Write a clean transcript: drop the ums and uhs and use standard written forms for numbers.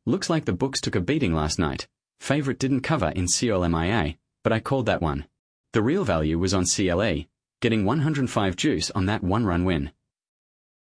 Looks like the books took a beating last night. Favourite didn't cover in CLMIA, but I called that one. The real value was on CLE, getting 105 juice on that one-run win.